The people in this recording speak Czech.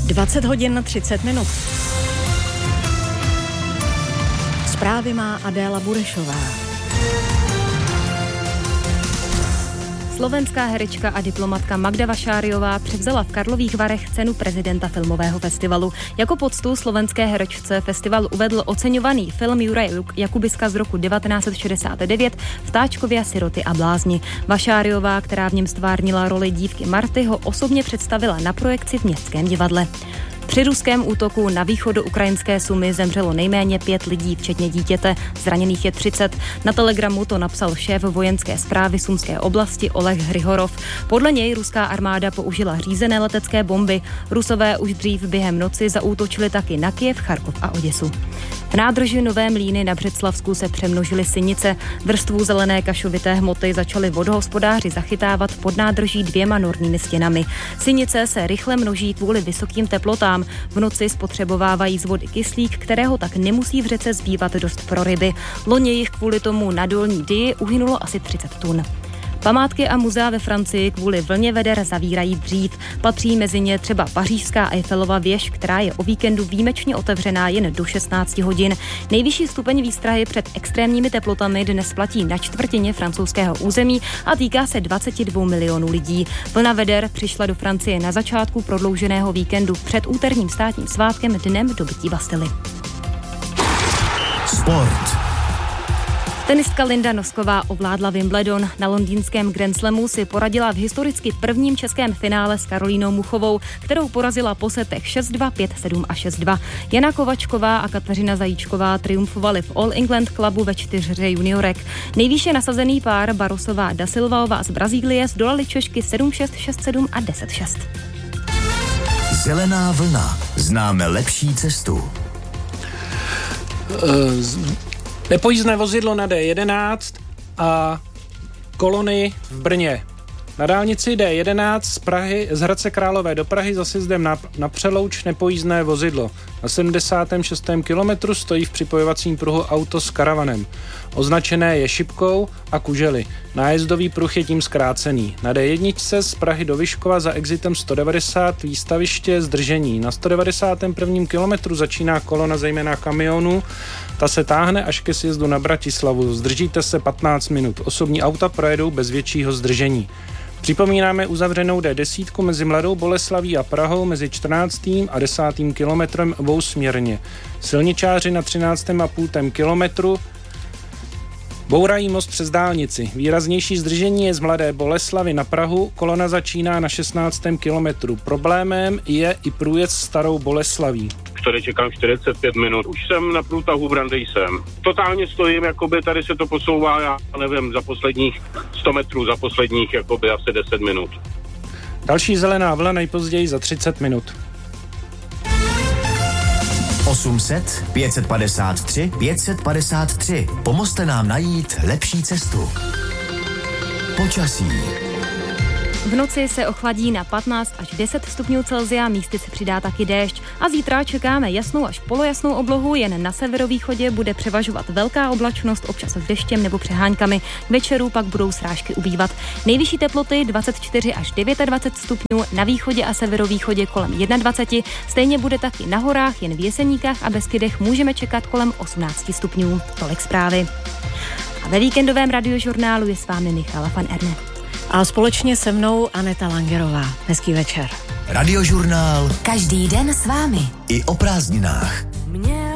20 hodin na 30 minut. Zprávy má Adéla Burešová. Slovenská herečka a diplomatka Magda Vašáriová převzala v Karlových Varech cenu prezidenta filmového festivalu. Jako poctu slovenské herečce festival uvedl oceňovaný film Juraje Jakubiska z roku 1969 Vtáčkovia, siroty a blázni. Vašáriová, která v něm stvárnila roli dívky Marty, ho osobně představila na projekci v Městském divadle. Při ruském útoku na východoukrajinské Sumy zemřelo nejméně 5 lidí, včetně dítěte, zraněných je 30. Na Telegramu to napsal šéf vojenské správy Sumské oblasti Oleg Hrihorov. Podle něj ruská armáda použila řízené letecké bomby. Rusové už dřív během noci zaútočili taky na Kyjev, Charkov a Oděsu. V nádrži Nové Mlýny na Břeclavsku se přemnožily sinice. Vrstvu zelené kašovité hmoty začali vodohospodáři zachytávat pod nádrží 2 nornými stěnami. Sinice se rychle množí kvůli vysokým teplotám. V noci spotřebovávají z vody kyslík, kterého tak nemusí v řece zbývat dost pro ryby. Loni jich kvůli tomu na Dolní Dyji uhynulo asi 30 tun. Památky a muzea ve Francii kvůli vlně veder zavírají dřív. Patří mezi ně třeba pařížská Eiffelova věž, která je o víkendu výjimečně otevřená jen do 16 hodin. Nejvyšší stupeň výstrahy před extrémními teplotami dnes platí na čtvrtině francouzského území a týká se 22 milionů lidí. Vlna veder přišla do Francie na začátku prodlouženého víkendu před úterním státním svátkem dnem dobytí Bastily. Sport. Tenistka Linda Nosková ovládla Wimbledon. Na londýnském Grand Slamu si poradila v historicky prvním českém finále s Karolínou Muchovou, kterou porazila po setech 6-2, 5-7 a 6-2. Jana Kovačková a Kateřina Zajíčková triumfovaly v All England klubu ve 4 juniorek. Nejvýše nasazený pár Barosová da Silvaová z Brazílie zdolali Češky 7-6, 6-7 a 10-6. Zelená vlna. Známe lepší cestu. Nepojízdné vozidlo na D11 a kolony v Brně. Na dálnici D11 z Hradce Králové do Prahy za sjezdem na Přelouč nepojízdné vozidlo. Na 76. kilometru stojí v připojovacím pruhu auto s karavanem. Označené je šipkou a kužely. Nájezdový pruh je tím zkrácený. Na D1 z Prahy do Vyškova za exitem 190 výstaviště zdržení. Na 191. kilometru začíná kolona zejména kamionů. Ta se táhne až ke sjezdu na Bratislavu. Zdržíte se 15 minut. Osobní auta projedou bez většího zdržení. Připomínáme uzavřenou D10 mezi Mladou Boleslaví a Prahou mezi 14. a 10. kilometrem obousměrně. Silničáři na 13,5 kilometru bourají most přes dálnici. Výraznější zdržení je z Mladé Boleslavy na Prahu, kolona začíná na 16. kilometru. Problémem je i průjezd Starou Boleslaví. Tady čekám 45 minut. Už jsem na průtahu v Brandejsem. Totálně stojím, jakoby tady se to posouvá, já nevím, za posledních 100 metrů, za posledních jakoby asi 10 minut. Další zelená vlna nejpozději za 30 minut. 800 553 553. Pomozte nám najít lepší cestu. Počasí. V noci se ochladí na 15 až 10 stupňů Celsia, místy se přidá taky déšť. A zítra čekáme jasnou až polojasnou oblohu, jen na severovýchodě bude převažovat velká oblačnost, občas s deštěm nebo přeháňkami. K večeru pak budou srážky ubývat. Nejvyšší teploty 24 až 29 stupňů, na východě a severovýchodě kolem 21. Stejně bude taky na horách, jen v Jeseníkách a Beskydech můžeme čekat kolem 18 stupňů. Tolik zprávy. A ve víkendovém radiožurnálu je s vámi Michala van Erne. A společně se mnou Aneta Langerová. Hezký večer. Radiožurnál. Každý den s vámi. I o prázdninách.